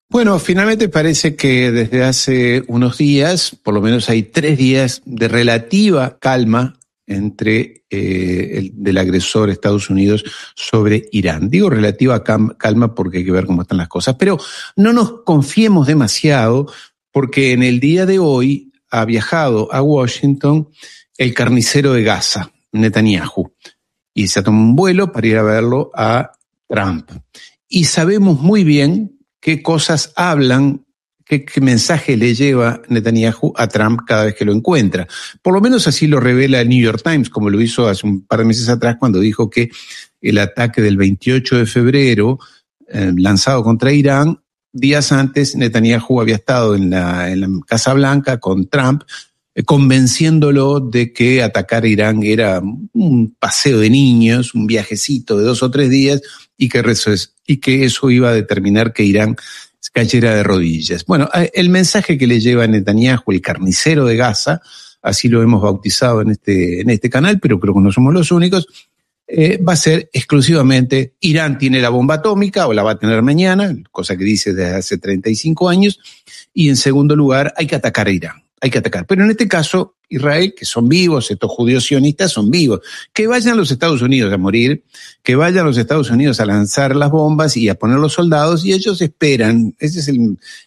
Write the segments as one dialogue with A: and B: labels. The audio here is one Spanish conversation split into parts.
A: Bueno, finalmente parece que desde hace unos días, por lo menos hay 3 días de relativa calma entre del agresor Estados Unidos sobre Irán. Digo relativa calma porque hay que ver cómo están las cosas, pero no nos confiemos demasiado porque en el día de hoy ha viajado a Washington el carnicero de Gaza, Netanyahu, y se tomó un vuelo para ir a verlo a Trump. Y sabemos muy bien qué cosas hablan, qué mensaje le lleva Netanyahu a Trump cada vez que lo encuentra. Por lo menos así lo revela el New York Times, como lo hizo hace un par de meses atrás cuando dijo que el ataque del 28 de febrero lanzado contra Irán, días antes Netanyahu había estado en la Casa Blanca con Trump, convenciéndolo de que atacar a Irán era un paseo de niños, un viajecito de 2 o 3 días, y que eso iba a determinar que Irán cayera de rodillas. Bueno, el mensaje que le lleva Netanyahu, el carnicero de Gaza, así lo hemos bautizado en este canal, pero creo que no somos los únicos, va a ser exclusivamente: Irán tiene la bomba atómica o la va a tener mañana, cosa que dice desde hace 35 años, y en segundo lugar hay que atacar a Irán. Hay que atacar. Pero en este caso, Israel, que son vivos, estos judíos sionistas son vivos. Que vayan los Estados Unidos a morir, que vayan los Estados Unidos a lanzar las bombas y a poner los soldados, y ellos esperan. Ese es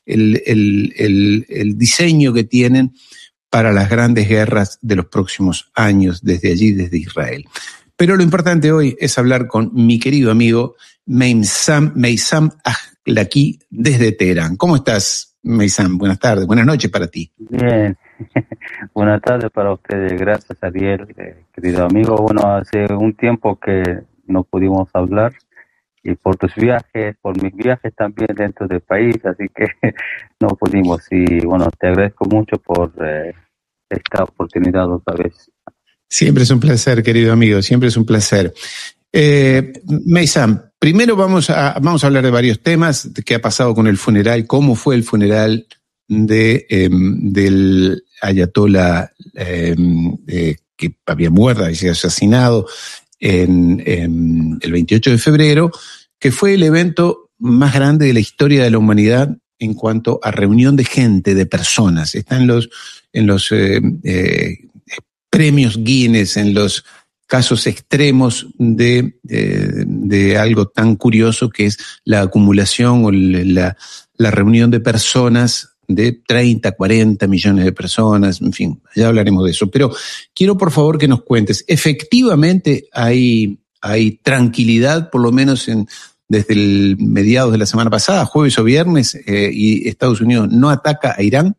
A: el diseño que tienen para las grandes guerras de los próximos años, desde allí, desde Israel. Pero lo importante hoy es hablar con mi querido amigo Meissam Ahlaki desde Teherán. ¿Cómo estás, Meissam? Buenas tardes, buenas noches para ti.
B: Bien, buenas tardes para ustedes, gracias Ariel, querido amigo. Bueno, hace un tiempo que no pudimos hablar, y por tus viajes, por mis viajes también dentro del país, así que no pudimos. Y bueno, te agradezco mucho por esta oportunidad otra vez.
A: Siempre es un placer, querido amigo, siempre es un placer. Meissam, primero vamos a hablar de varios temas, de qué ha pasado con el funeral, cómo fue el funeral del ayatolá que había muerto, había sido asesinado en el 28 de febrero, que fue el evento más grande de la historia de la humanidad en cuanto a reunión de gente, de personas. Está en los premios Guinness, en los casos extremos de algo tan curioso que es la acumulación o la reunión de personas, de 30, 40 millones de personas, en fin, ya hablaremos de eso. Pero quiero por favor que nos cuentes, ¿efectivamente hay tranquilidad, por lo menos desde el mediados de la semana pasada, jueves o viernes, y Estados Unidos no ataca a Irán?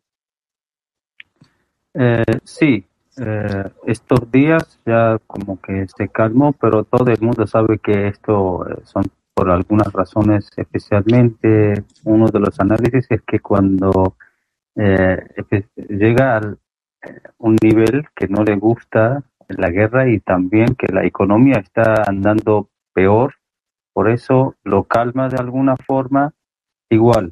B: Sí. Estos días ya como que se calmó, pero todo el mundo sabe que esto son por algunas razones. Especialmente uno de los análisis es que cuando llega a un nivel que no le gusta la guerra, y también que la economía está andando peor, por eso lo calma de alguna forma. Igual,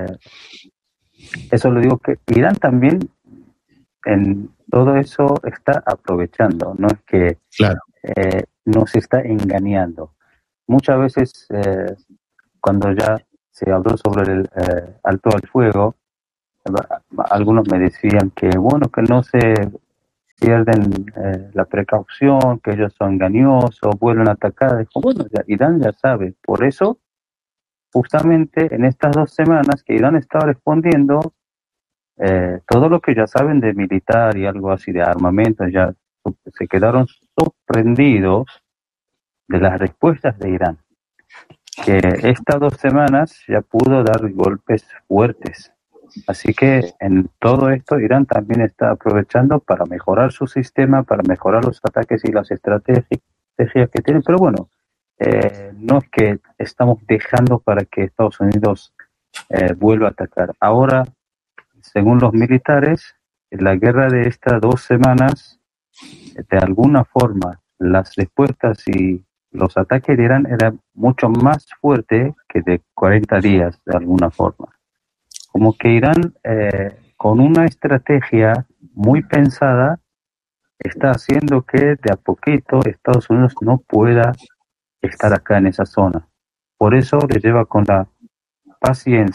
B: eso le digo, que Irán también en todo eso está aprovechando, no es que
A: claro,
B: nos está engañando. Muchas veces cuando ya se habló sobre el alto al fuego, algunos me decían que bueno, que no se pierden la precaución, que ellos son engañosos, vuelven a atacar. Dijo, bueno, Irán ya sabe, por eso justamente en estas 2 semanas que Irán estaba respondiendo, todo lo que ya saben de militar y algo así de armamento, ya se quedaron sorprendidos de las respuestas de Irán, que estas 2 semanas ya pudo dar golpes fuertes. Así que en todo esto Irán también está aprovechando para mejorar su sistema, para mejorar los ataques y las estrategias que tienen. Pero bueno, no es que estamos dejando para que Estados Unidos vuelva a atacar. Ahora, según los militares, la guerra de estas 2 semanas, de alguna forma, las respuestas y los ataques de Irán eran mucho más fuertes que de 40 días, de alguna forma. Como que Irán, con una estrategia muy pensada, está haciendo que de a poquito Estados Unidos no pueda estar acá en esa zona. Por eso le lleva con la paciencia,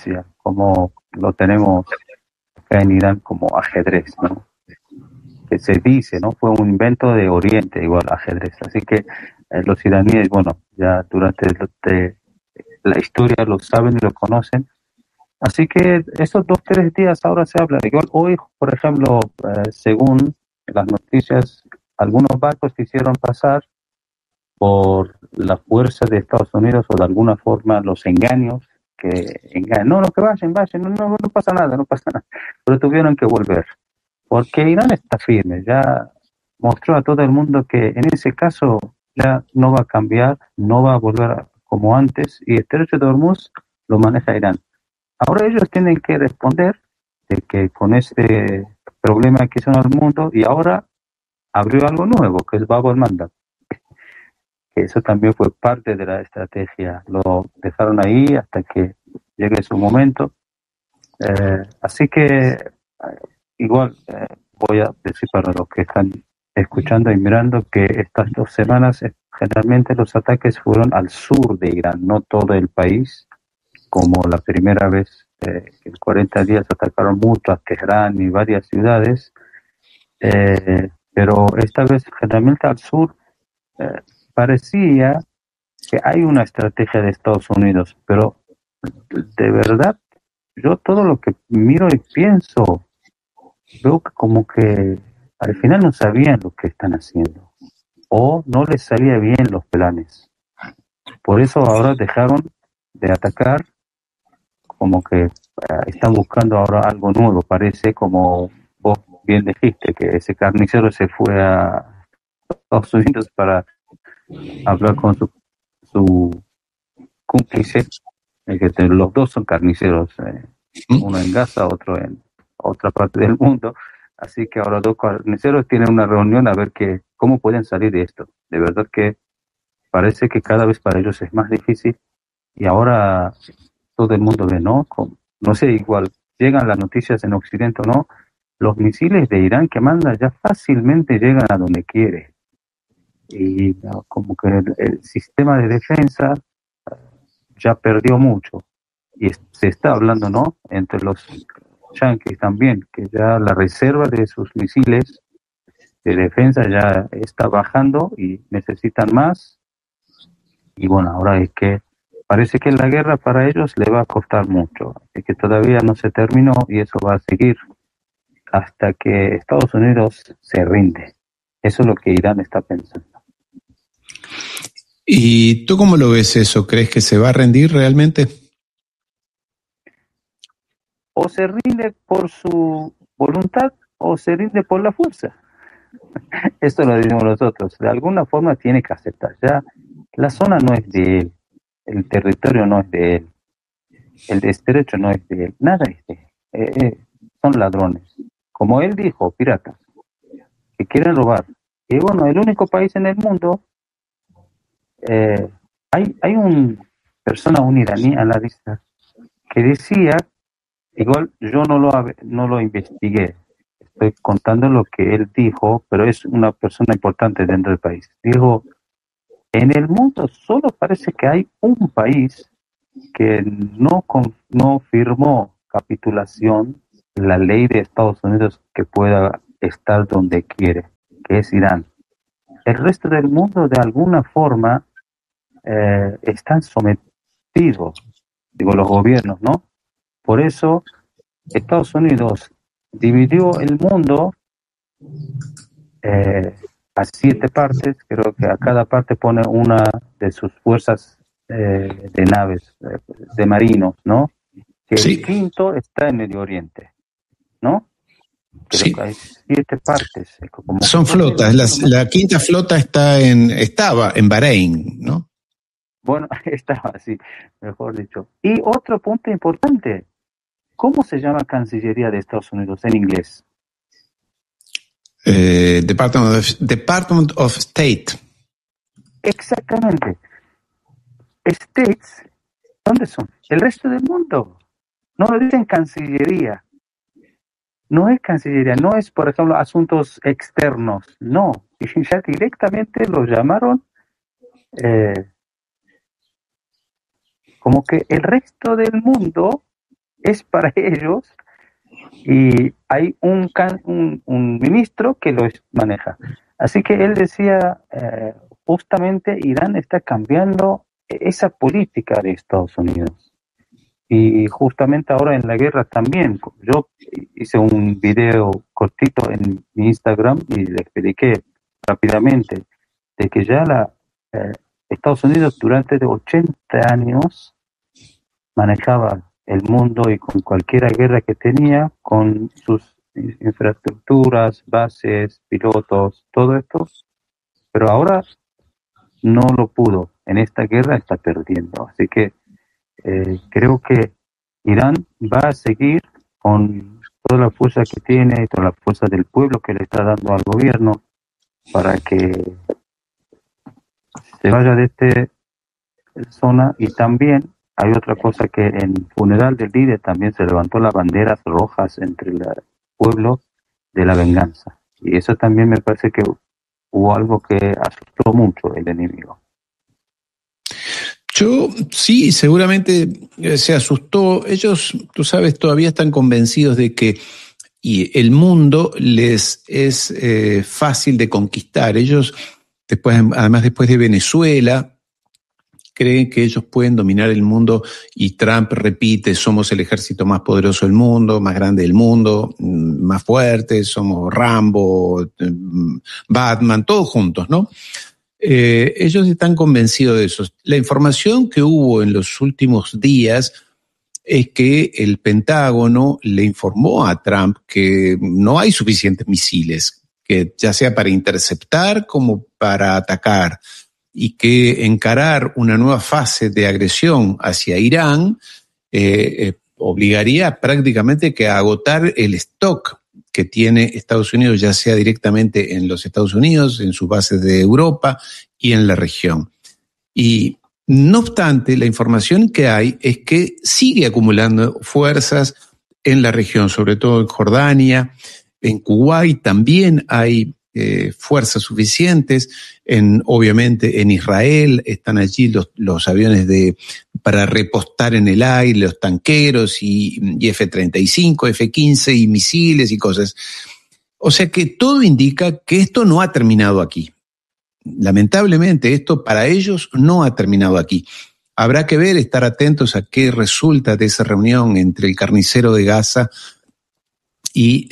B: como lo tenemos acá en Irán como ajedrez, ¿no? Que se dice, ¿no? Fue un invento de Oriente, igual ajedrez. Así que los iraníes, bueno, ya durante la historia lo saben y lo conocen. Así que estos 2, 3 días ahora se habla. Igual hoy, por ejemplo, según las noticias, algunos barcos quisieron pasar por la fuerza de Estados Unidos o de alguna forma los engaños que engañan. No, no, que vayan, no pasa nada, no pasa nada. Pero tuvieron que volver. Porque Irán está firme, ya mostró a todo el mundo que en ese caso ya no va a cambiar, no va a volver como antes, y el estrecho de Hormuz lo maneja Irán. Ahora ellos tienen que responder de que con este problema que hizo en el mundo, y ahora abrió algo nuevo, que es Bab el-Mandab, que eso también fue parte de la estrategia, lo dejaron ahí hasta que llegue su momento. Así que igual voy a decir para los que están escuchando y mirando que estas 2 semanas generalmente los ataques fueron al sur de Irán, no todo el país, como la primera vez, en 40 días atacaron mucho a Teherán y varias ciudades, pero esta vez generalmente al sur. Parecía que hay una estrategia de Estados Unidos, pero de verdad, yo todo lo que miro y pienso, veo que como que al final no sabían lo que están haciendo, o no les salía bien los planes. Por eso ahora dejaron de atacar, como que están buscando ahora algo nuevo. Parece, como vos bien dijiste, que ese carnicero se fue a Estados Unidos para hablar con su cómplice, que los dos son carniceros, uno en Gaza, otro en otra parte del mundo. Así que ahora 2 carniceros tienen una reunión a ver cómo pueden salir de esto. De verdad que parece que cada vez para ellos es más difícil, y ahora todo el mundo ve, ¿no? No sé, igual llegan las noticias en Occidente o no, los misiles de Irán que manda ya fácilmente llegan a donde quiere. Y como que el sistema de defensa ya perdió mucho. Y se está hablando, ¿no? Entre los yanquis también, que ya la reserva de sus misiles de defensa ya está bajando y necesitan más. Y bueno, ahora es que parece que la guerra para ellos le va a costar mucho. Es que todavía no se terminó y eso va a seguir hasta que Estados Unidos se rinde. Eso es lo que Irán está pensando.
A: ¿Y tú cómo lo ves eso? ¿Crees que se va a rendir realmente?
B: O se rinde por su voluntad o se rinde por la fuerza. Esto lo decimos nosotros. De alguna forma tiene que aceptar. Ya la zona no es de él, el territorio no es de él, el estrecho no es de él, nada es de él. Son ladrones. Como él dijo, piratas, que quieren robar. Y bueno, el único país en el mundo, hay una persona, un iraní analista, que decía, igual yo no lo investigué, estoy contando lo que él dijo, pero es una persona importante dentro del país. Dijo, en el mundo solo parece que hay un país que no firmó capitulación, la ley de Estados Unidos, que pueda estar donde quiere, que es Irán. El resto del mundo de alguna forma están sometidos, digo, los gobiernos, ¿no? Por eso Estados Unidos dividió el mundo a 7 partes, creo que a cada parte pone una de sus fuerzas de naves, de marinos, ¿no? Que
A: Sí.
B: el quinto está en Medio Oriente, ¿no? Creo
A: Sí.
B: que hay 7 partes.
A: Son flotas. La quinta flota estaba en Bahrein, ¿no?
B: Bueno, estaba así, mejor dicho. Y otro punto importante, ¿cómo se llama Cancillería de Estados Unidos en inglés?
A: Department of State.
B: Exactamente. States, ¿dónde son? El resto del mundo. No lo dicen Cancillería. No es Cancillería, no es, por ejemplo, asuntos externos. No, ya directamente lo llamaron como que el resto del mundo es para ellos y hay un ministro que lo maneja. Así que él decía, justamente Irán está cambiando esa política de Estados Unidos. Y justamente ahora en la guerra también. Yo hice un video cortito en mi Instagram y le expliqué rápidamente de que ya Estados Unidos durante 80 años manejaba el mundo y con cualquier guerra que tenía, con sus infraestructuras, bases, pilotos, todo esto, pero ahora no lo pudo. En esta guerra está perdiendo. Así que creo que Irán va a seguir con toda la fuerza que tiene y toda la fuerza del pueblo que le está dando al gobierno para que se vaya de esta zona. Y también hay otra cosa, que en el funeral del líder también se levantó las banderas rojas entre el pueblo de la venganza. Y eso también me parece que hubo algo que asustó mucho el enemigo.
A: Yo sí, seguramente se asustó. Ellos, tú sabes, todavía están convencidos de que el mundo les es fácil de conquistar. Ellos, además después de Venezuela, creen que ellos pueden dominar el mundo y Trump repite, somos el ejército más poderoso del mundo, más grande del mundo, más fuerte, somos Rambo, Batman, todos juntos, ¿no? Ellos están convencidos de eso. La información que hubo en los últimos días es que el Pentágono le informó a Trump que no hay suficientes misiles, que ya sea para interceptar como para atacar, y que encarar una nueva fase de agresión hacia Irán obligaría prácticamente que a agotar el stock que tiene Estados Unidos, ya sea directamente en los Estados Unidos, en sus bases de Europa y en la región. Y no obstante, la información que hay es que sigue acumulando fuerzas en la región, sobre todo en Jordania, en Kuwait también hay fuerzas suficientes, obviamente en Israel están allí los aviones para repostar en el aire, los tanqueros y F-35, F-15 y misiles y cosas. O sea que todo indica que esto no ha terminado aquí. Lamentablemente esto para ellos no ha terminado aquí. Habrá que ver, estar atentos a qué resulta de esa reunión entre el carnicero de Gaza y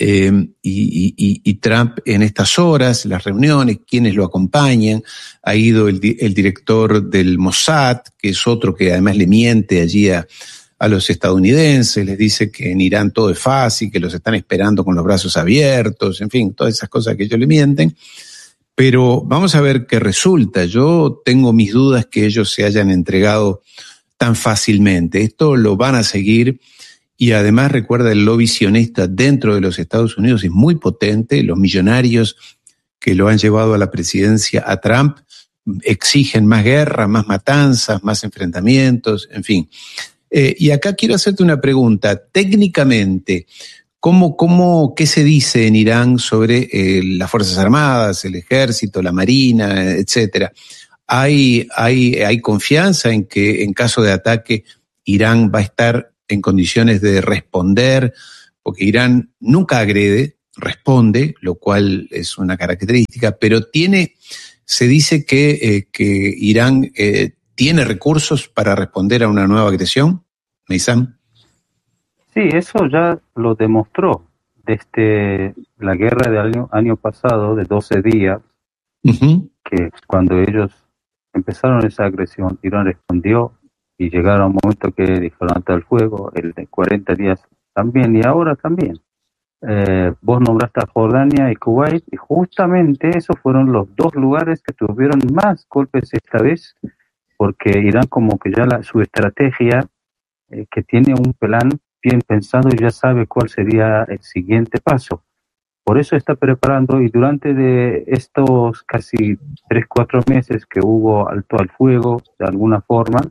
A: Trump en estas horas, las reuniones, quienes lo acompañan. Ha ido el director del Mossad, que es otro que además le miente allí a los estadounidenses, les dice que en Irán todo es fácil, que los están esperando con los brazos abiertos, en fin, todas esas cosas que ellos le mienten. Pero vamos a ver qué resulta. Yo tengo mis dudas que ellos se hayan entregado tan fácilmente. Esto lo van a seguir. Y además, recuerda, el lobby sionista dentro de los Estados Unidos es muy potente. Los millonarios que lo han llevado a la presidencia a Trump exigen más guerra, más matanzas, más enfrentamientos, en fin. Y acá quiero hacerte una pregunta. Técnicamente, ¿qué se dice en Irán sobre las Fuerzas Armadas, el Ejército, la Marina, etcétera? ¿Hay confianza en que en caso de ataque Irán va a estar en condiciones de responder? Porque Irán nunca agrede, responde, lo cual es una característica, pero se dice que Irán tiene recursos para responder a una nueva agresión. Meysam.
B: Sí, eso ya lo demostró desde la guerra del año pasado, de 12 días, que cuando ellos empezaron esa agresión, Irán respondió y llegaron a un momento que dijeron hasta el fuego, el de 40 días también, y ahora también. Vos nombraste a Jordania y Kuwait, y justamente esos fueron los dos lugares que tuvieron más golpes esta vez, porque Irán como que ya su estrategia, que tiene un plan bien pensado y ya sabe cuál sería el siguiente paso. Por eso está preparando, y durante de estos casi 3-4 meses que hubo alto al fuego, de alguna forma,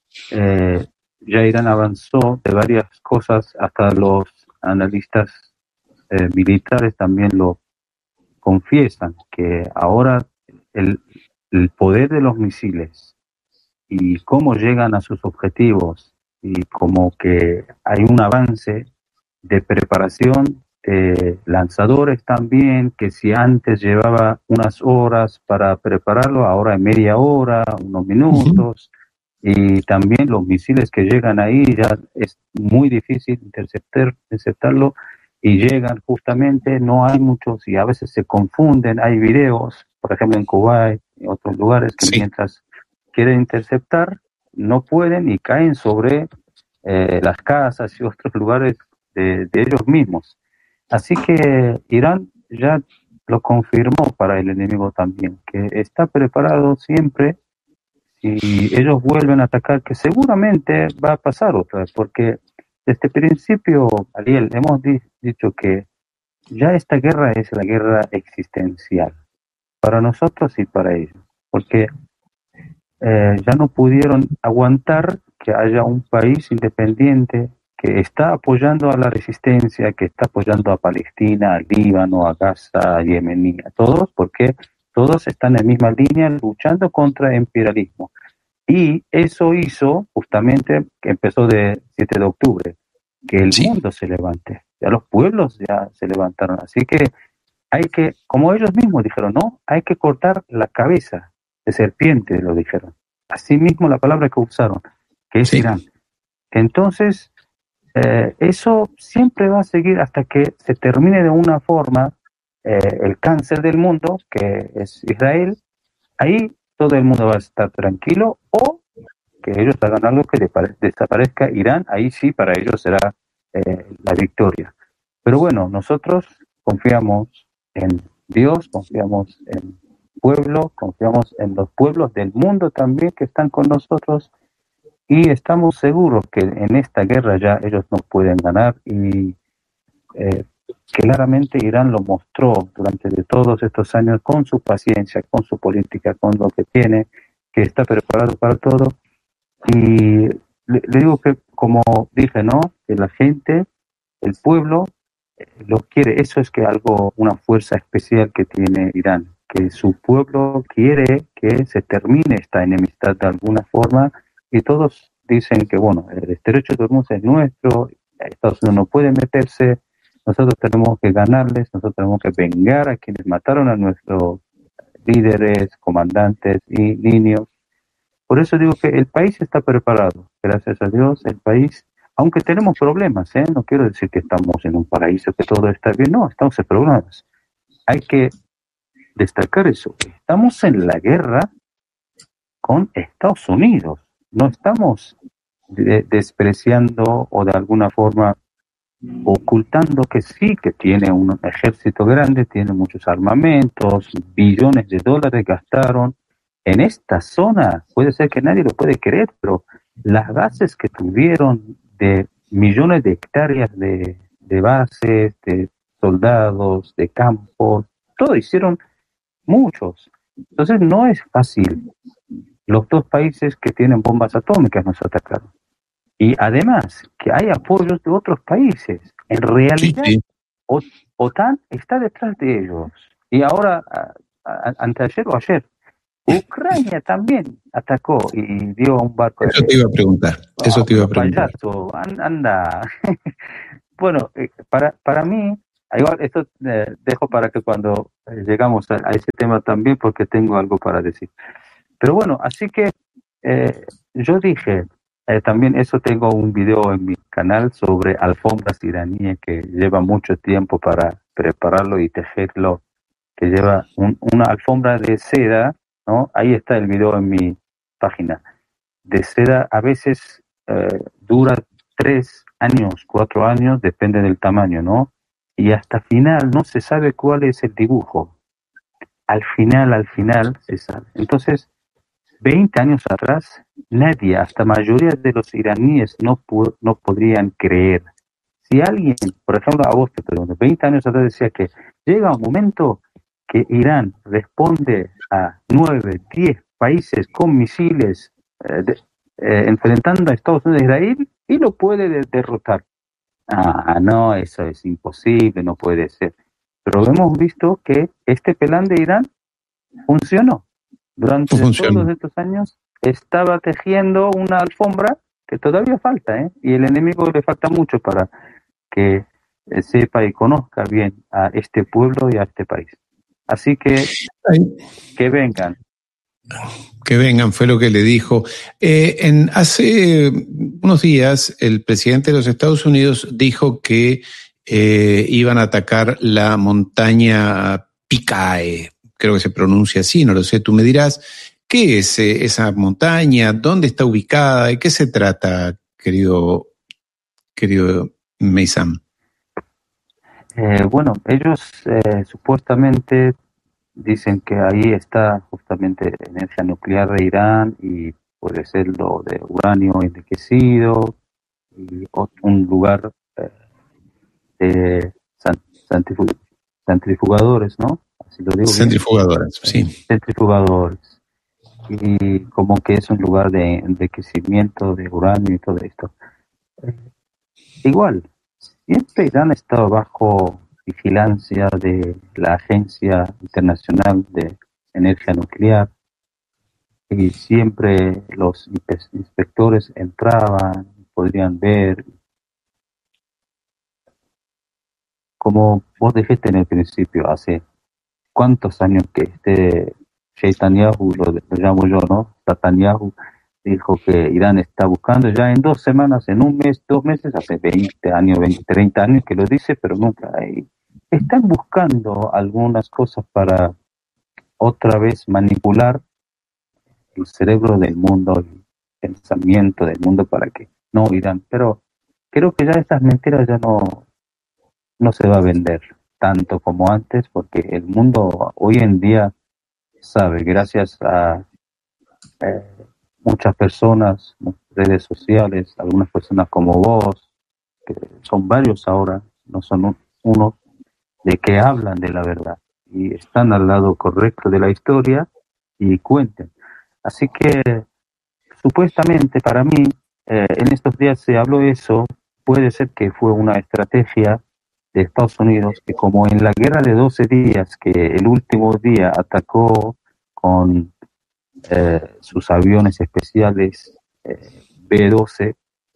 B: ya Irán avanzó de varias cosas, hasta los analistas militares también lo confiesan, que ahora el poder de los misiles y cómo llegan a sus objetivos y como que hay un avance de preparación de lanzadores también, que si antes llevaba unas horas para prepararlo, ahora en media hora, unos minutos, y también los misiles que llegan ahí ya es muy difícil interceptarlo, y llegan justamente, no hay muchos y a veces se confunden, hay videos, por ejemplo en Kuwait y otros lugares que
A: Sí.
B: mientras quieren interceptar no pueden y caen sobre las casas y otros lugares de ellos mismos. Así que Irán ya lo confirmó para el enemigo también, que está preparado siempre si ellos vuelven a atacar, que seguramente va a pasar otra vez, porque desde el principio, Ariel, hemos dicho que ya esta guerra es la guerra existencial, para nosotros y para ellos, porque ya no pudieron aguantar que haya un país independiente que está apoyando a la resistencia, que está apoyando a Palestina, a Líbano, a Gaza, a Yemen, a todos, porque todos están en la misma línea luchando contra el imperialismo. Y eso hizo justamente que empezó de 7 de octubre, que el mundo se levante, ya los pueblos ya se levantaron. Así que hay que, como ellos mismos dijeron, no, hay que cortar la cabeza de serpiente, lo dijeron. Así mismo la palabra que usaron, que es Irán. Entonces, eso siempre va a seguir hasta que se termine de una forma el cáncer del mundo, que es Israel. Ahí todo el mundo va a estar tranquilo, o que ellos hagan algo que desaparezca Irán, ahí sí para ellos será la victoria. Pero bueno, nosotros confiamos en Dios, confiamos en pueblo, confiamos en los pueblos del mundo también que están con nosotros, y estamos seguros que en esta guerra ya ellos no pueden ganar, y claramente Irán lo mostró durante todos estos años con su paciencia, con su política, con lo que tiene, que está preparado para todo. Y le digo que, como dije, ¿no? Que la gente, el pueblo, lo quiere. Eso es que algo, una fuerza especial que tiene Irán, que su pueblo quiere que se termine esta enemistad de alguna forma, y todos dicen que, bueno, el estrecho de Hormuz es nuestro, Estados Unidos no puede meterse, nosotros tenemos que ganarles, nosotros tenemos que vengar a quienes mataron a nuestros líderes, comandantes y niños. Por eso digo que el país está preparado, gracias a Dios, el país, aunque tenemos problemas, no quiero decir que estamos en un paraíso, que todo está bien, no, estamos en problemas. Hay que destacar eso, estamos en la guerra con Estados Unidos, no estamos despreciando o de alguna forma ocultando que sí, que tiene un ejército grande, tiene muchos armamentos, billones de dólares gastaron en esta zona. Puede ser que nadie lo puede creer, pero las bases que tuvieron de millones de hectáreas de bases, de soldados, de campos, todo hicieron muchos. Entonces no es fácil. Los dos países que tienen bombas atómicas nos atacaron. Y además que hay apoyos de otros países. En realidad, OTAN está detrás de ellos. Y ahora, anteayer o ayer, Ucrania también atacó y dio a un barco.
A: Eso te iba a preguntar. Eso te iba a preguntar.
B: Payaso, anda. Bueno, para mí, igual esto dejo para que cuando llegamos a ese tema también, porque tengo algo para decir. Pero bueno, así que yo dije, también eso, tengo un video en mi canal sobre alfombras iraníes que lleva mucho tiempo para prepararlo y tejerlo, que lleva una alfombra de seda, ¿no? Ahí está el video en mi página. De seda a veces dura 3 años, 4 años, depende del tamaño, ¿no? Y hasta final no se sabe cuál es el dibujo. Al final se sabe. Entonces, 20 años atrás, nadie, hasta mayoría de los iraníes, no podrían creer. Si alguien, por ejemplo, a vos te pregunto, 20 años atrás decía que llega un momento que Irán responde a 9, 10 países con misiles enfrentando a Estados Unidos e Israel y lo puede derrotar. No, eso es imposible, no puede ser. Pero hemos visto que este plan de Irán funcionó. Durante todos estos años estaba tejiendo una alfombra que todavía falta, y el enemigo le falta mucho para que sepa y conozca bien a este pueblo y a este país. Así que vengan.
A: Que vengan, fue lo que le dijo. Hace unos días, el presidente de los Estados Unidos dijo que iban a atacar la montaña Picae, creo que se pronuncia así, no lo sé, tú me dirás. ¿Qué es esa montaña? ¿Dónde está ubicada? ¿De qué se trata, querido Meysam?
B: Bueno, ellos supuestamente dicen que ahí está justamente energía nuclear de Irán y puede ser lo de uranio enriquecido y un lugar de centrifugadores, ¿no? Así lo digo.
A: Centrifugadoras, sí.
B: Centrifugadores. Y como que es un lugar de enriquecimiento de uranio y todo esto. Igual, siempre Irán estaba bajo vigilancia de la Agencia Internacional de Energía Nuclear y siempre los inspectores entraban, podrían ver. Como vos dijiste en el principio, hace cuántos años que Netanyahu, lo llamo yo, ¿no? Netanyahu dijo que Irán está buscando ya en 2 semanas, en un mes, 2 meses, hace 20 años, 20, 30 años que lo dice, pero nunca hay. Están buscando algunas cosas para otra vez manipular el cerebro del mundo, el pensamiento del mundo para que no Irán. Pero creo que ya estas mentiras ya no se va a vender tanto como antes, porque el mundo hoy en día sabe, gracias a muchas personas, redes sociales, algunas personas como vos, que son varios ahora, no son uno, de que hablan de la verdad y están al lado correcto de la historia y cuenten. Así que supuestamente para mí, en estos días se habló eso, puede ser que fue una estrategia de Estados Unidos, que como en la guerra de 12 días, que el último día atacó con sus aviones especiales B-12,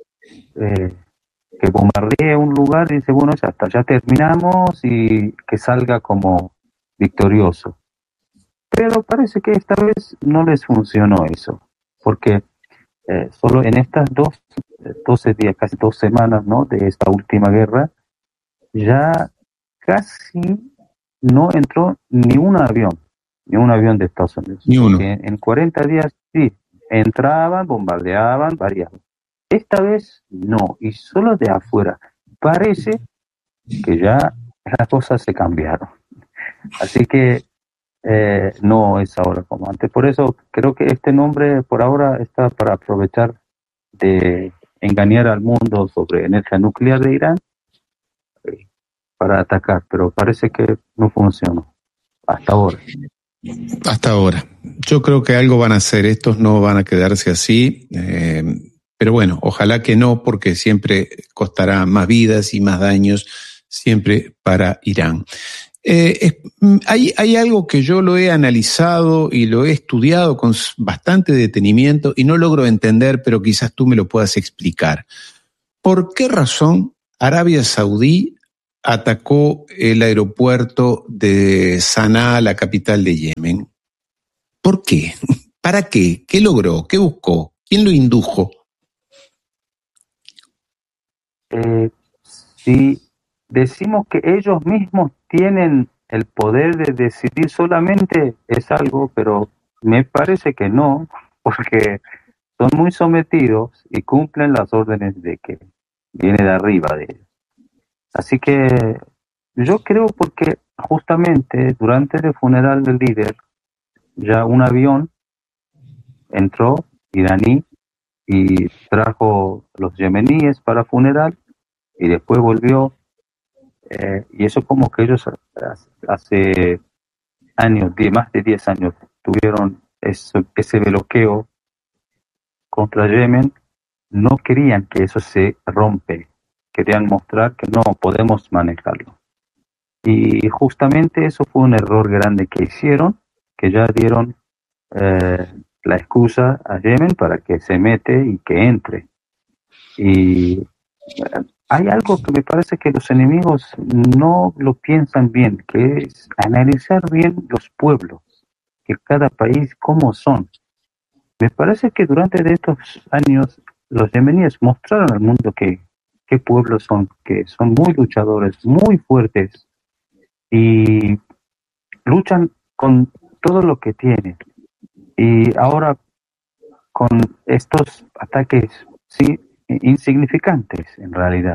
B: que bombardea un lugar y dice, bueno, ya terminamos y que salga como victorioso. Pero parece que esta vez no les funcionó eso, porque solo en estas 12 días, casi 2 semanas, ¿no?, de esta última guerra, ya casi no entró ni un avión de Estados Unidos.
A: Ni uno.
B: En 40 días sí, entraban, bombardeaban, variaban. Esta vez no, y solo de afuera. Parece que ya las cosas se cambiaron. Así que no es ahora como antes. Por eso creo que este nombre por ahora está para aprovechar de engañar al mundo sobre energía nuclear de Irán para atacar, pero parece que no funcionó hasta ahora.
A: Hasta ahora. Yo creo que algo van a hacer, estos no van a quedarse así, pero bueno, ojalá que no, porque siempre costará más vidas y más daños, siempre para Irán. Hay algo que yo lo he analizado y lo he estudiado con bastante detenimiento y no logro entender, pero quizás tú me lo puedas explicar. ¿Por qué razón Arabia Saudí atacó el aeropuerto de Sanaa, la capital de Yemen? ¿Por qué? ¿Para qué? ¿Qué logró? ¿Qué buscó? ¿Quién lo indujo?
B: Si decimos que ellos mismos tienen el poder de decidir solamente es algo, pero me parece que no, porque son muy sometidos y cumplen las órdenes de que viene de arriba de ellos. Así que yo creo porque justamente durante el funeral del líder, ya un avión entró iraní y trajo los yemeníes para funeral y después volvió, y eso como que ellos hace años, más de 10 años, tuvieron ese bloqueo contra Yemen, no querían que eso se rompe, querían mostrar que no podemos manejarlo. Y justamente eso fue un error grande que hicieron, que ya dieron la excusa a Yemen para que se mete y que entre. Y hay algo que me parece que los enemigos no lo piensan bien, que es analizar bien los pueblos, que cada país cómo son. Me parece que durante de estos años los yemeníes mostraron al mundo que qué pueblos son, que son muy luchadores, muy fuertes y luchan con todo lo que tienen. Y ahora con estos ataques, sí, insignificantes en realidad.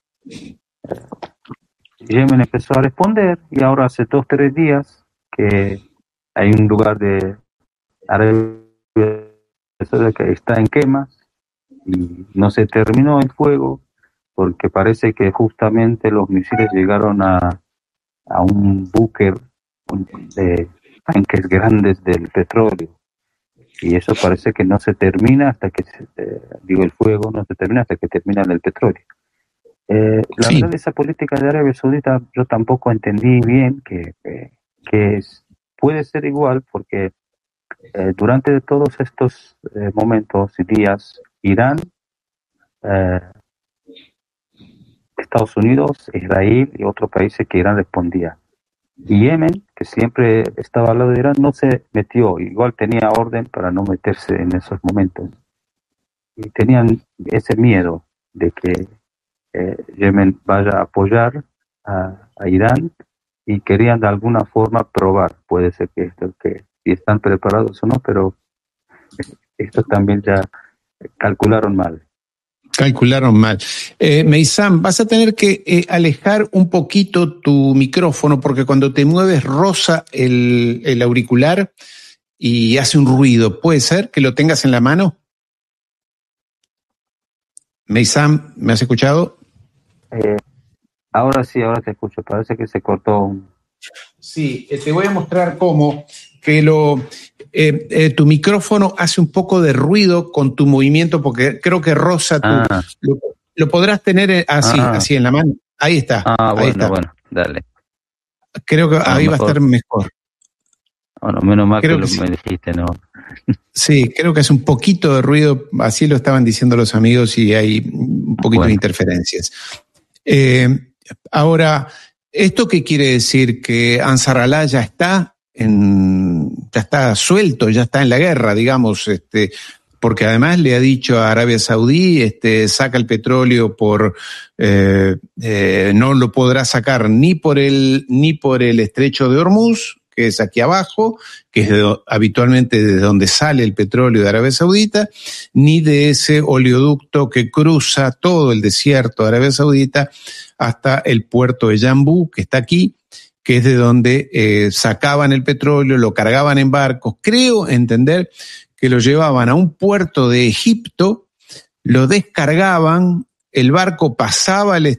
B: Yemen empezó a responder y ahora hace 2 o 3 días que hay un lugar de Arabia Saudita que está en quemas y no se terminó el fuego porque parece que justamente los misiles llegaron a un búnker de tanques grandes del petróleo y eso parece que no se termina hasta que el fuego no se termina hasta que termina el petróleo. La
A: Sí,
B: verdad, esa política de Arabia Saudita yo tampoco entendí bien puede ser igual porque durante todos estos momentos y días, Irán, eh, Estados Unidos, Israel y otros países que Irán respondía. Y Yemen, que siempre estaba al lado de Irán, no se metió, igual tenía orden para no meterse en esos momentos. Y tenían ese miedo de que Yemen vaya a apoyar a Irán y querían de alguna forma probar, puede ser que si están preparados o no, pero esto también ya calcularon mal.
A: calcularon mal. Meisam, vas a tener que alejar un poquito tu micrófono porque cuando te mueves roza el auricular y hace un ruido. ¿Puede ser que lo tengas en la mano? Meisam, ¿me has escuchado?
B: Ahora sí, ahora te escucho. Parece que se cortó.
A: Sí, te voy a mostrar cómo que tu micrófono hace un poco de ruido con tu movimiento porque creo que roza tu... Lo podrás tener así en la mano. Ahí está. Ahí está.
B: Bueno, dale.
A: Creo que ahí va a estar mejor.
B: Bueno, menos mal
A: creo
B: que me dijiste, ¿no?
A: Sí, creo que hace un poquito de ruido, así lo estaban diciendo los amigos y hay un poquito de interferencias. Ahora, ¿esto qué quiere decir? ¿Que Ansar Allah ya está suelto, ya está en la guerra, digamos? Porque además le ha dicho a Arabia Saudí, saca el petróleo no lo podrá sacar ni por el estrecho de Hormuz, que es aquí abajo, que es habitualmente desde donde sale el petróleo de Arabia Saudita, ni de ese oleoducto que cruza todo el desierto de Arabia Saudita hasta el puerto de Yanbu, que está aquí, que es de donde sacaban el petróleo, lo cargaban en barcos. Creo entender que lo llevaban a un puerto de Egipto, lo descargaban, el barco pasaba el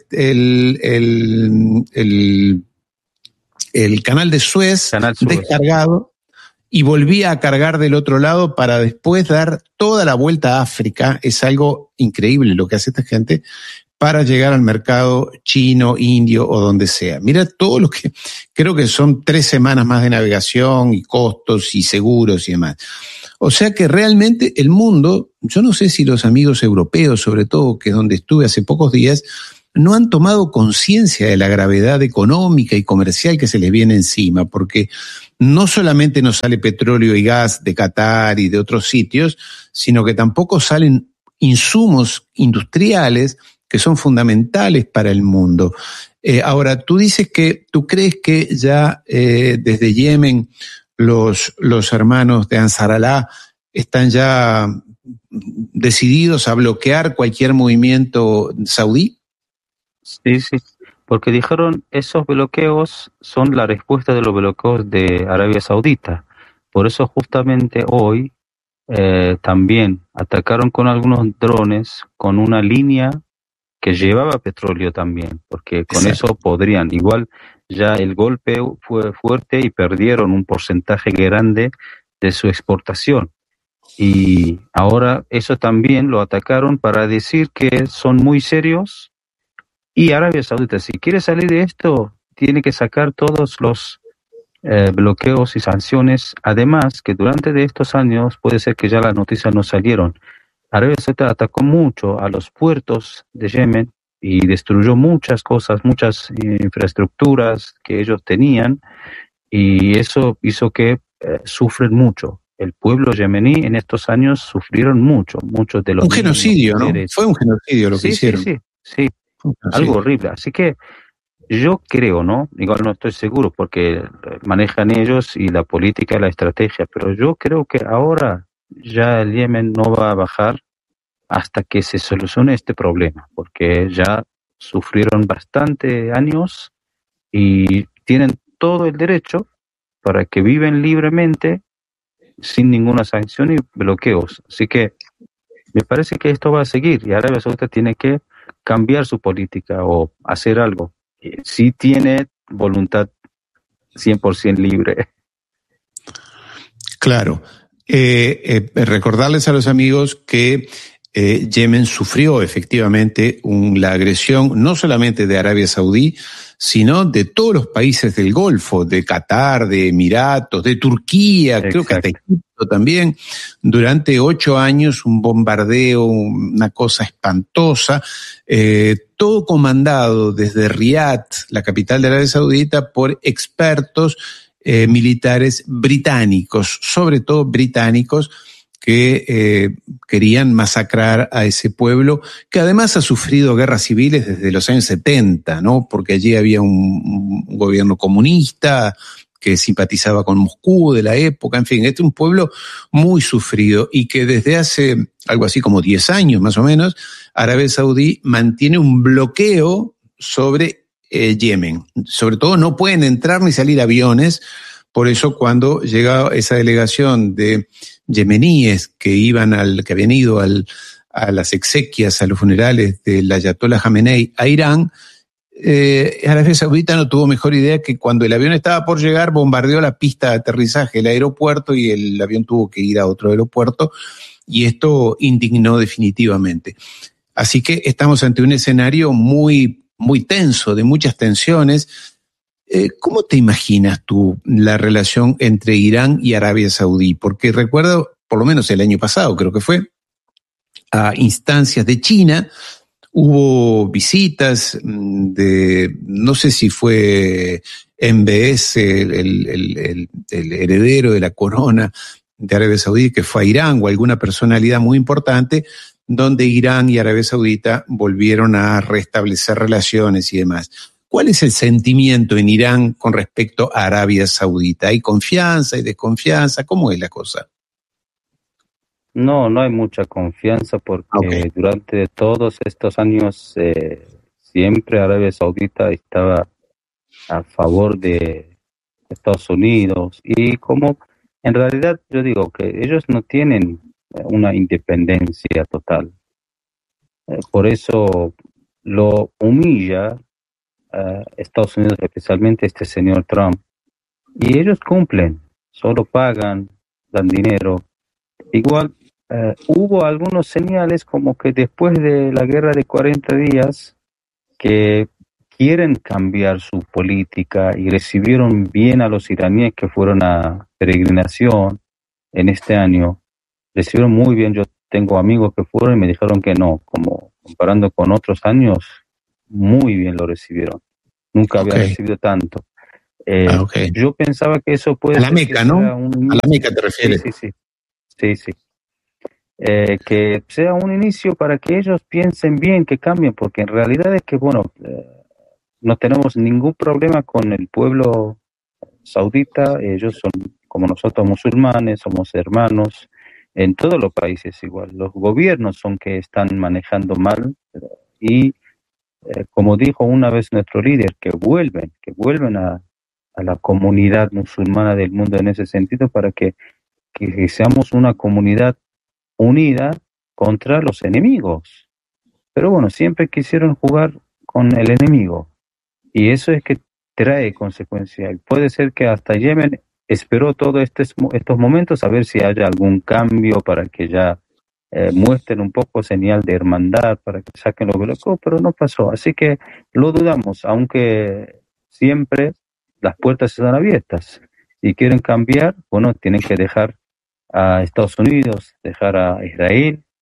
A: canal de Suez, descargado, y volvía a cargar del otro lado para después dar toda la vuelta a África. Es algo increíble lo que hace esta gente para llegar al mercado chino, indio o donde sea. Mira todo lo que, creo que son 3 semanas más de navegación y costos y seguros y demás. O sea que realmente el mundo, yo no sé si los amigos europeos, sobre todo, que es donde estuve hace pocos días, no han tomado conciencia de la gravedad económica y comercial que se les viene encima, porque no solamente nos sale petróleo y gas de Qatar y de otros sitios, sino que tampoco salen insumos industriales que son fundamentales para el mundo. Ahora, tú dices que tú crees que ya desde Yemen los hermanos de Ansar Allah están ya decididos a bloquear cualquier movimiento saudí.
B: Sí, porque dijeron esos bloqueos son la respuesta de los bloqueos de Arabia Saudita. Por eso justamente hoy también atacaron con algunos drones con una línea que llevaba petróleo también, porque con eso podrían, igual ya el golpe fue fuerte y perdieron un porcentaje grande de su exportación. Y ahora eso también lo atacaron para decir que son muy serios. Y Arabia Saudita, si quiere salir de esto, tiene que sacar todos los bloqueos y sanciones. Además, que durante de estos años, puede ser que ya las noticias no salieron, Arabia Saudita atacó mucho a los puertos de Yemen y destruyó muchas cosas, muchas infraestructuras que ellos tenían, y eso hizo que sufren mucho. El pueblo yemení en estos años sufrieron mucho, muchos de los
A: Un
B: niños,
A: genocidio, ¿no?
B: mujeres.
A: Fue un genocidio lo que
B: Sí, sí,
A: hicieron.
B: sí, sí,
A: Fue un
B: algo
A: genocidio.
B: horrible. Así que yo creo, ¿no? Igual no estoy seguro porque manejan ellos y la política y la estrategia, pero yo creo que ahora ya el Yemen no va a bajar hasta que se solucione este problema, porque ya sufrieron bastante años y tienen todo el derecho para que viven libremente sin ninguna sanción y bloqueos. Así que me parece que esto va a seguir y Arabia Saudita tiene que cambiar su política o hacer algo. Si tiene voluntad 100% libre.
A: Claro. Recordarles a los amigos que Yemen sufrió efectivamente la agresión no solamente de Arabia Saudí, sino de todos los países del Golfo, de Qatar, de Emiratos, de Turquía, creo que hasta
B: Exacto.
A: Egipto también, durante 8 años, un bombardeo, una cosa espantosa, todo comandado desde Riad, la capital de Arabia Saudita, por expertos militares británicos, sobre todo británicos, que querían masacrar a ese pueblo, que además ha sufrido guerras civiles desde los años 70, ¿no? Porque allí había un gobierno comunista que simpatizaba con Moscú de la época, en fin, este es un pueblo muy sufrido y que desde hace algo así como 10 años más o menos, Arabia Saudí mantiene un bloqueo sobre Yemen. Sobre todo no pueden entrar ni salir aviones, por eso cuando llega esa delegación de yemeníes que habían ido a las exequias, a los funerales del Ayatollah Jamenei a Irán, Arabia Saudita no tuvo mejor idea que cuando el avión estaba por llegar, bombardeó la pista de aterrizaje, el aeropuerto, y el avión tuvo que ir a otro aeropuerto, y esto indignó definitivamente. Así que estamos ante un escenario muy, muy tenso, de muchas tensiones. ¿Cómo te imaginas tú la relación entre Irán y Arabia Saudí? Porque recuerdo, por lo menos el año pasado, creo que fue, a instancias de China, hubo visitas no sé si fue MBS, el heredero de la corona de Arabia Saudí, que fue a Irán, o alguna personalidad muy importante, donde Irán y Arabia Saudita volvieron a restablecer relaciones y demás. ¿Cuál es el sentimiento en Irán con respecto a Arabia Saudita? ¿Hay confianza, hay desconfianza? ¿Cómo es la cosa?
B: No, no hay mucha confianza
A: Okay.
B: porque durante todos estos años siempre Arabia Saudita estaba a favor de Estados Unidos y como en realidad yo digo que ellos no tienen una independencia total. Por eso lo humilla Estados Unidos, especialmente este señor Trump, y ellos cumplen, solo pagan, dan dinero. Igual hubo algunos señales como que después de la guerra de 40 días que quieren cambiar su política y recibieron bien a los iraníes que fueron a peregrinación en este año. Recibieron muy bien, yo tengo amigos que fueron y me dijeron que no, como comparando con otros años, muy bien lo recibieron. Nunca habían
A: Okay.
B: recibido tanto.
A: Okay.
B: Yo pensaba que eso
A: A
B: puede
A: la
B: ser que
A: Meca, ¿no?
B: sea un
A: A la
B: inicio.
A: Meca te
B: Sí,
A: refieres.
B: sí, sí, sí, sí. Que sea un inicio para que ellos piensen bien, que cambien, porque en realidad es que, bueno, no tenemos ningún problema con el pueblo saudita, ellos son como nosotros musulmanes, somos hermanos, en todos los países igual. Los gobiernos son que están manejando mal y, como dijo una vez nuestro líder, que vuelven a la comunidad musulmana del mundo en ese sentido para que seamos una comunidad unida contra los enemigos. Pero bueno, siempre quisieron jugar con el enemigo y eso es que trae consecuencias. Y puede ser que hasta Yemen esperó todos estos momentos a ver si haya algún cambio para que ya muestren un poco señal de hermandad, para que saquen los bloqueos, pero no pasó. Así que lo dudamos, aunque siempre las puertas están abiertas. Si quieren cambiar, bueno, tienen que dejar a Estados Unidos, dejar a Israel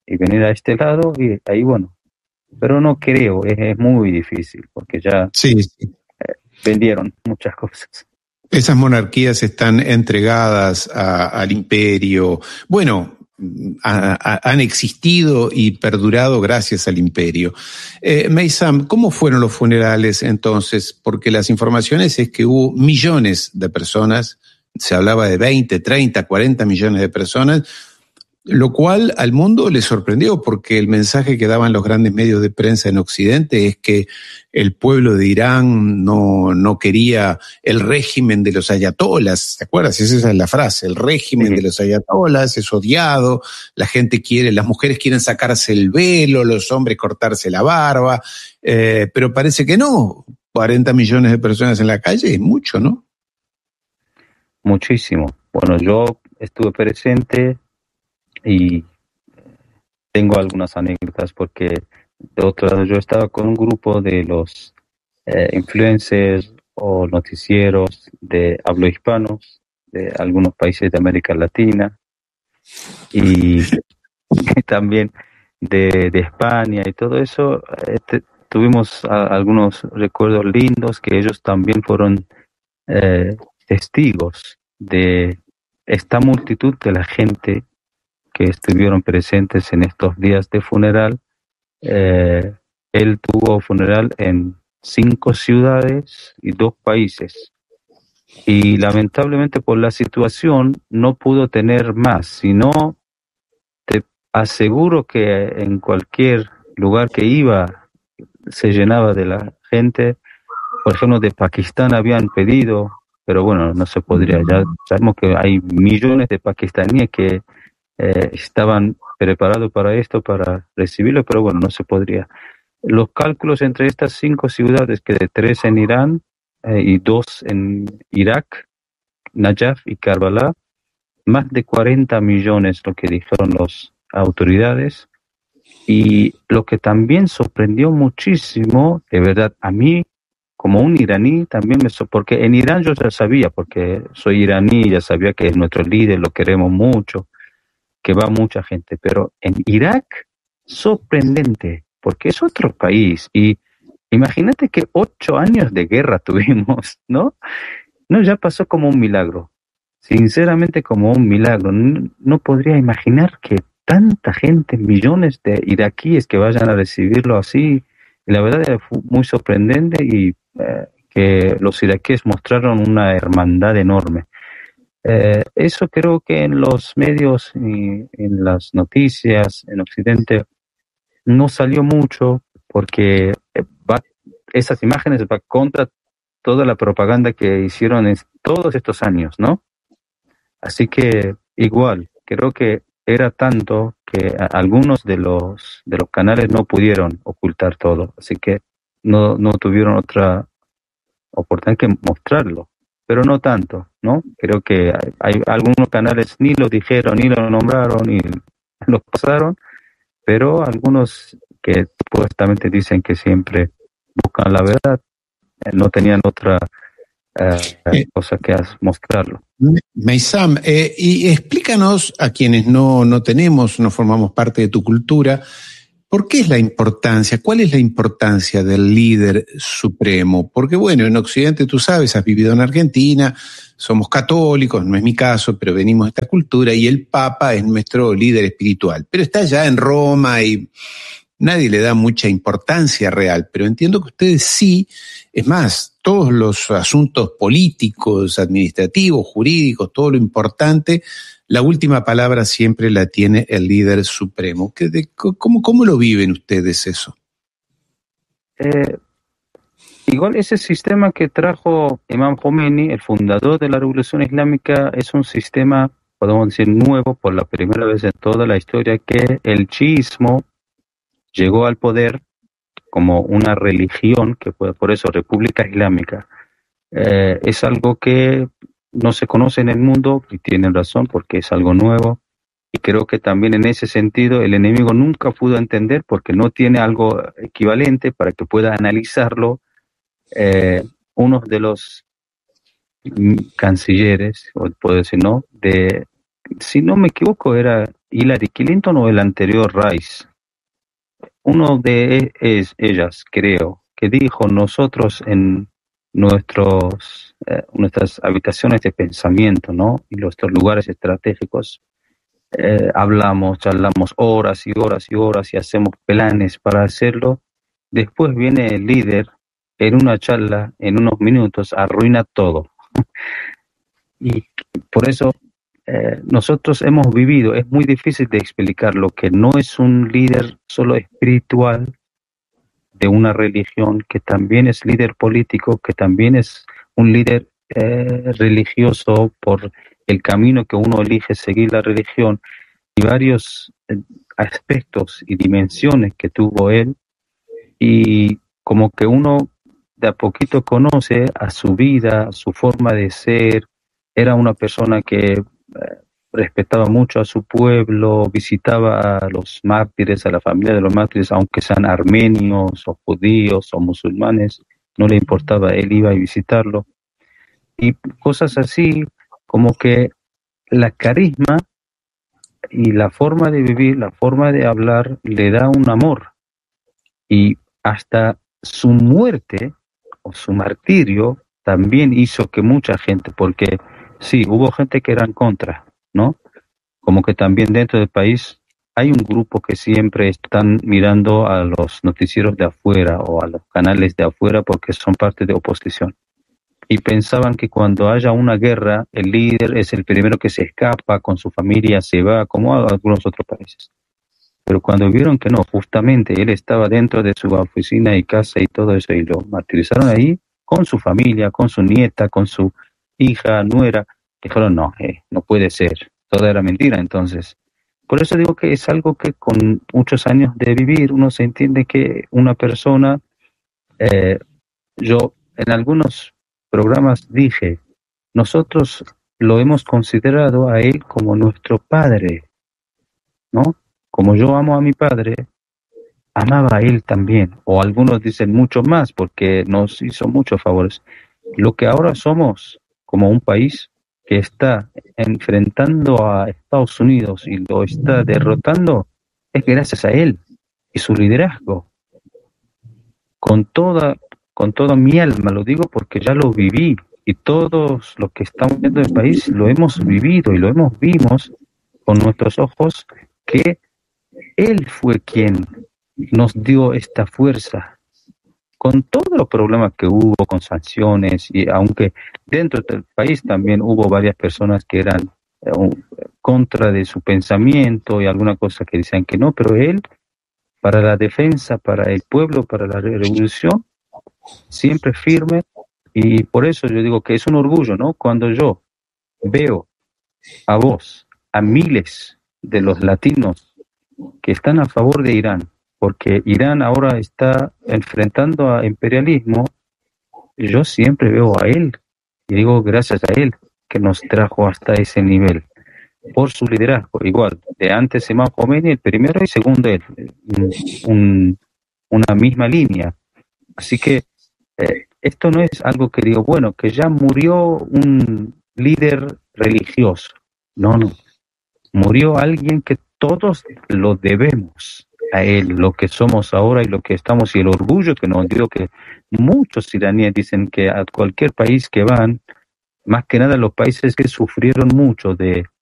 B: y venir a este lado, y ahí bueno, pero no creo, es muy difícil, porque ya
A: Sí, sí.
B: vendieron muchas cosas.
A: Esas monarquías están entregadas al imperio. Bueno, han existido y perdurado gracias al imperio. Meysam, ¿cómo fueron los funerales entonces? Porque las informaciones es que hubo millones de personas, se hablaba de 20, 30, 40 millones de personas, lo cual al mundo le sorprendió porque el mensaje que daban los grandes medios de prensa en Occidente es que el pueblo de Irán no quería el régimen de los ayatolas. ¿Te acuerdas? Esa es la frase, el régimen de los ayatolas es odiado, la gente quiere, las mujeres quieren sacarse el velo, los hombres cortarse la barba, pero parece que no. 40 millones de personas en la calle es mucho, ¿no?
B: Muchísimo. Bueno, yo estuve presente y tengo algunas anécdotas porque de otro lado yo estaba con un grupo de los influencers o noticieros de hablo hispanos de algunos países de América Latina y también de España y todo eso. Tuvimos algunos recuerdos lindos que ellos también fueron testigos de esta multitud de la gente que estuvieron presentes en estos días de funeral. Él tuvo funeral en 5 ciudades y 2 países. Y lamentablemente por la situación no pudo tener más, sino te aseguro que en cualquier lugar que iba se llenaba de la gente. Por ejemplo, de Pakistán habían pedido, pero bueno, no se podría. Ya sabemos que hay millones de pakistaníes que estaban preparados para esto, para recibirlo, pero bueno, no se podría. Los cálculos entre estas 5 ciudades, que de 3 en Irán y 2 en Irak, Najaf y Karbala, más de 40 millones, lo que dijeron las autoridades. Y lo que también sorprendió muchísimo, de verdad, a mí, como un iraní, también porque en Irán yo ya sabía, porque soy iraní, ya sabía que es nuestro líder, lo queremos mucho, que va mucha gente, pero en Irak, sorprendente, porque es otro país, y imagínate que 8 años de guerra tuvimos, ¿no? No, ya pasó como un milagro, sinceramente como un milagro. No podría imaginar que tanta gente, millones de iraquíes que vayan a recibirlo así, y la verdad es muy sorprendente y que los iraquíes mostraron una hermandad enorme. Eso creo que en los medios y en las noticias en Occidente no salió mucho porque esas imágenes van contra toda la propaganda que hicieron en todos estos años, ¿no? Así que igual, creo que era tanto que algunos de los canales no pudieron ocultar todo, así que no tuvieron otra oportunidad que mostrarlo, pero no tanto, ¿no? Creo que hay algunos canales ni lo dijeron, ni lo nombraron, ni lo pasaron, pero algunos que supuestamente dicen que siempre buscan la verdad, no tenían otra cosa que mostrarlo.
A: Meysam, y explícanos a quienes no tenemos, no formamos parte de tu cultura, ¿por qué es la importancia? ¿Cuál es la importancia del líder supremo? Porque bueno, en Occidente tú sabes, has vivido en Argentina, somos católicos, no es mi caso, pero venimos de esta cultura y el Papa es nuestro líder espiritual, pero está ya en Roma y nadie le da mucha importancia real, pero entiendo que ustedes sí, es más, todos los asuntos políticos, administrativos, jurídicos, todo lo importante, la última palabra siempre la tiene el líder supremo. ¿Cómo lo viven ustedes eso?
B: Igual ese sistema que trajo Imam Khomeini, el fundador de la Revolución Islámica, es un sistema, podemos decir, nuevo por la primera vez en toda la historia, que el chiismo llegó al poder como una religión, que fue por eso República Islámica. Es algo que no se conoce en el mundo, y tienen razón porque es algo nuevo, y creo que también en ese sentido el enemigo nunca pudo entender porque no tiene algo equivalente para que pueda analizarlo. Uno de los cancilleres, o puedo decir, ¿no?, de si no me equivoco, era Hillary Clinton o el anterior Rice. Uno de ellas, creo, que dijo: nosotros en nuestras habitaciones de pensamiento, ¿no? Y nuestros lugares estratégicos, charlamos horas y horas y horas y hacemos planes para hacerlo. Después viene el líder en una charla, en unos minutos, arruina todo. Y por eso nosotros hemos vivido, es muy difícil de explicar lo que no es un líder solo espiritual de una religión, que también es líder político, que también es un líder religioso por el camino que uno elige seguir la religión, y varios aspectos y dimensiones que tuvo él, y como que uno de a poquito conoce a su vida, a su forma de ser. Era una persona que respetaba mucho a su pueblo, visitaba a los mártires, a la familia de los mártires, aunque sean armenios o judíos o musulmanes, no le importaba, él iba a visitarlo. Y cosas así, como que la carisma y la forma de vivir, la forma de hablar, le da un amor. Y hasta su muerte o su martirio también hizo que mucha gente, porque sí, hubo gente que era en contra, ¿no? Como que también dentro del país hay un grupo que siempre están mirando a los noticieros de afuera o a los canales de afuera porque son parte de oposición. Y pensaban que cuando haya una guerra, el líder es el primero que se escapa, con su familia se va, como a algunos otros países. Pero cuando vieron que no, justamente él estaba dentro de su oficina y casa y todo eso, y lo martirizaron ahí, con su familia, con su nieta, con su hija, nuera, dijeron: no, no puede ser, todo era mentira. Entonces, por eso digo que es algo que con muchos años de vivir uno se entiende que una persona, yo en algunos programas dije, nosotros lo hemos considerado a él como nuestro padre, ¿no? Como yo amo a mi padre, amaba a él también, o algunos dicen mucho más porque nos hizo muchos favores. Lo que ahora somos como un país que está enfrentando a Estados Unidos y lo está derrotando, es gracias a él y su liderazgo. Con toda mi alma lo digo porque ya lo viví, y todos los que estamos viendo el país lo hemos vivido y lo vimos con nuestros ojos, que él fue quien nos dio esta fuerza, con todos los problemas que hubo con sanciones, y aunque dentro del país también hubo varias personas que eran contra de su pensamiento y alguna cosa que decían que no, pero él, para la defensa, para el pueblo, para la revolución, siempre firme. Y por eso yo digo que es un orgullo, ¿no? Cuando yo veo a vos, a miles de los latinos que están a favor de Irán, porque Irán ahora está enfrentando a imperialismo, yo siempre veo a él y digo gracias a él que nos trajo hasta ese nivel, por su liderazgo. Igual, de antes Imam Khomeini, el primero, y segundo él, una misma línea. Así que esto no es algo que digo, bueno, que ya murió un líder religioso. No, murió alguien que todos lo debemos a él, lo que somos ahora y lo que estamos, y el orgullo que nos dio, que muchos iraníes dicen que a cualquier país que van, más que nada los países que sufrieron mucho de